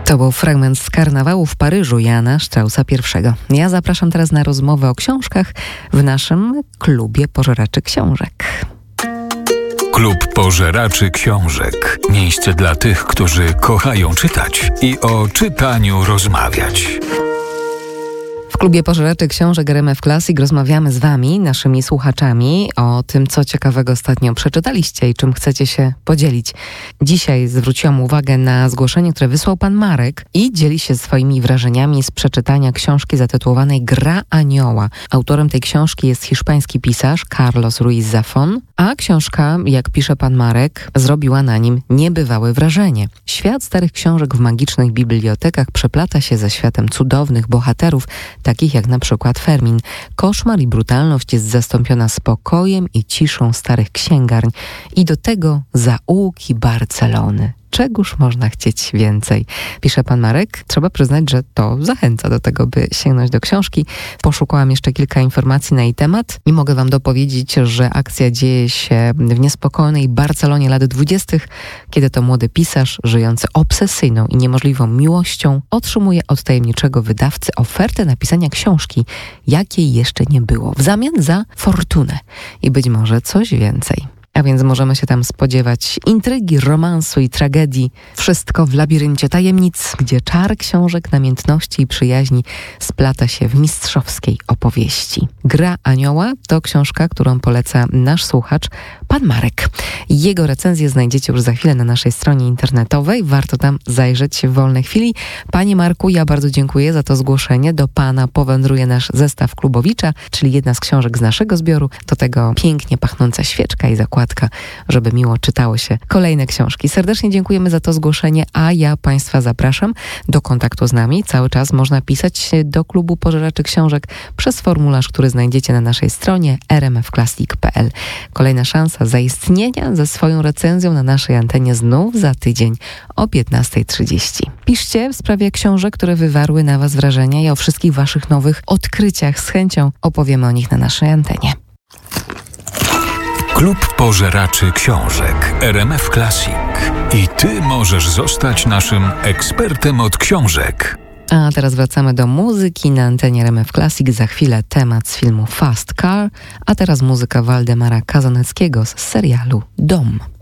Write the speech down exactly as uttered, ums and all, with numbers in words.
To był fragment z Karnawału w Paryżu Jana Straussa pierwszego. Ja zapraszam teraz na rozmowę o książkach w naszym klubie pożeraczy książek. Klub Pożeraczy Książek. Miejsce dla tych, którzy kochają czytać i o czytaniu rozmawiać. W klubie pożeraczy książek R M F Classic rozmawiamy z wami, naszymi słuchaczami, o tym, co ciekawego ostatnio przeczytaliście i czym chcecie się podzielić. Dzisiaj zwróciłam uwagę na zgłoszenie, które wysłał pan Marek i dzieli się swoimi wrażeniami z przeczytania książki zatytułowanej Gra Anioła. Autorem tej książki jest hiszpański pisarz Carlos Ruiz Zafón, a książka, jak pisze pan Marek, zrobiła na nim niebywałe wrażenie. Świat starych książek w magicznych bibliotekach przeplata się ze światem cudownych bohaterów, takich jak na przykład Fermin. Koszmar i brutalność jest zastąpiona spokojem i ciszą starych księgarni i do tego zaułki Barcelony. Czegóż można chcieć więcej? Pisze pan Marek. Trzeba przyznać, że to zachęca do tego, by sięgnąć do książki. Poszukałam jeszcze kilka informacji na jej temat i mogę wam dopowiedzieć, że akcja dzieje się w niespokojnej Barcelonie lat dwudziestych, kiedy to młody pisarz, żyjący obsesyjną i niemożliwą miłością, otrzymuje od tajemniczego wydawcy ofertę napisania książki, jakiej jeszcze nie było, w zamian za fortunę i być może coś więcej. A więc możemy się tam spodziewać intrygi, romansu i tragedii. Wszystko w labiryncie tajemnic, gdzie czar książek, namiętności i przyjaźni splata się w mistrzowskiej opowieści. Gra Anioła to książka, którą poleca nasz słuchacz, pan Marek. Jego recenzję znajdziecie już za chwilę na naszej stronie internetowej. Warto tam zajrzeć w wolnej chwili. Panie Marku, ja bardzo dziękuję za to zgłoszenie. Do pana powędruje nasz zestaw Klubowicza, czyli jedna z książek z naszego zbioru. Do tego pięknie pachnąca świeczka i zakładka, żeby miło czytało się kolejne książki. Serdecznie dziękujemy za to zgłoszenie, a ja państwa zapraszam do kontaktu z nami. Cały czas można pisać do Klubu Pożeraczy Książek przez formularz, który znajdziecie na naszej stronie r m f classic kropka p l. Kolejna szansa zaistnienia ze swoją recenzją na naszej antenie znów za tydzień o piętnasta trzydzieści. Piszcie w sprawie książek, które wywarły na was wrażenie i o wszystkich waszych nowych odkryciach. Z chęcią opowiemy o nich na naszej antenie. Klub Pożeraczy Książek R M F Classic. I ty możesz zostać naszym ekspertem od książek. A teraz wracamy do muzyki na antenie R M F Classic. Za chwilę temat z filmu Fast Car, a teraz muzyka Waldemara Kazaneckiego z serialu Dom.